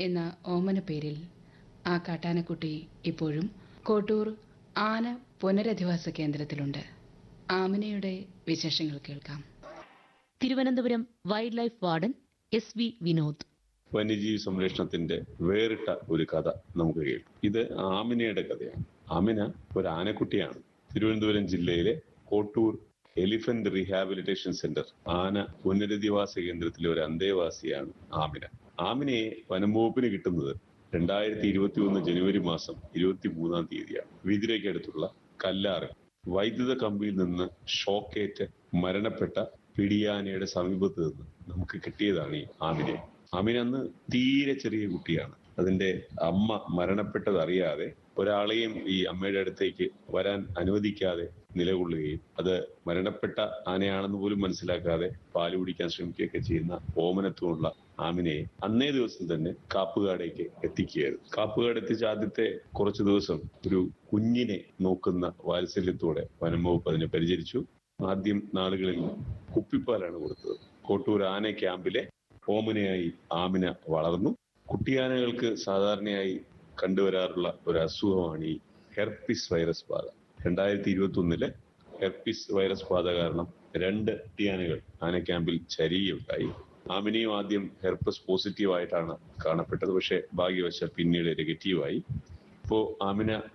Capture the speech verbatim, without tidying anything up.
എന്ന ഓമന പേരിൽ ആ കാട്ടാനക്കുട്ടി ഇപ്പോഴും കോട്ടൂർ ആന പുനരധിവാസ കേന്ദ്രത്തിലുണ്ട്. ആമിനയുടെ വിശേഷങ്ങൾ കേൾക്കാം. Thiruvananthapuram wild life warden S V Vinod. വന്യജീവി സംരക്ഷണത്തിന്റെ വേറിട്ട ഒരു കഥ നമുക്ക് കേൾക്കും. ഇത് ആമിനയുടെ കഥയാണ്. ആമിന ഒരു ആനക്കുട്ടിയാണ്. തിരുവനന്തപുരം ജില്ലയിലെ കോട്ടൂർ എലിഫന്റ് റീഹാബിലിറ്റേഷൻ സെന്റർ ആന പുനരധിവാസ കേന്ദ്രത്തിലെ ഒരു അന്തേവാസിയാണ് ആമിന. ആമിനയെ വനംവകുപ്പിന് കിട്ടുന്നത് രണ്ടായിരത്തി ഇരുപത്തി ഒന്ന് ജനുവരി മാസം ഇരുപത്തി മൂന്നാം തീയതിയാണ്. വിതിരയ്ക്കടുത്തുള്ള കല്ലാറ് വൈദ്യുത കമ്പിയിൽ നിന്ന് ഷോക്കേറ്റ് മരണപ്പെട്ട പിടിയാനയുടെ സമീപത്ത് നിന്ന് നമുക്ക് കിട്ടിയതാണ് ഈ ആമിനെ. ആമിന അന്ന് തീരെ ചെറിയ കുട്ടിയാണ്. അതിന്റെ അമ്മ മരണപ്പെട്ടത് അറിയാതെ ഒരാളെയും ഈ അമ്മയുടെ അടുത്തേക്ക് വരാൻ അനുവദിക്കാതെ നിലകൊള്ളുകയും അത് മരണപ്പെട്ട ആനയാണെന്ന് പോലും മനസ്സിലാക്കാതെ പാല് കുടിക്കാൻ ശ്രമിക്കുകയൊക്കെ ചെയ്യുന്ന ഓമനത്വമുള്ള ആമിനയെ അന്നേ ദിവസം തന്നെ കാപ്പുകാടേക്ക് എത്തിക്കുകയായിരുന്നു. കാപ്പുകാട് എത്തിച്ച ആദ്യത്തെ കുറച്ചു ദിവസം ഒരു കുഞ്ഞിനെ നോക്കുന്ന വാത്സല്യത്തോടെ വനം വകുപ്പ് അതിനെ പരിചരിച്ചു. ആദ്യം നാളുകളിൽ കുപ്പിപ്പാലാണ് കൊടുത്തത്. കോട്ടൂർ ആന ക്യാമ്പിലെ ഓമനയായി ആമിന വളർന്നു. കുട്ടിയാനകൾക്ക് സാധാരണയായി കണ്ടുവരാറുള്ള ഒരു അസുഖമാണ് ഈ ഹെർപ്പിസ് വൈറസ് ബാധ. രണ്ടായിരത്തി ഇരുപത്തി ഒന്നിലെ ഹെർപ്പിസ് വൈറസ് ബാധ കാരണം രണ്ട് കുട്ടിയാനകൾ ആന ക്യാമ്പിൽ ചരിയുണ്ടായി. ആമിനയും ആദ്യം ഹെർപ്പസ് പോസിറ്റീവ് ആയിട്ടാണ് കാണപ്പെട്ടത്. പക്ഷെ ഭാഗ്യവശാൽ പിന്നീട് നെഗറ്റീവായി. ഇപ്പോ ആമിന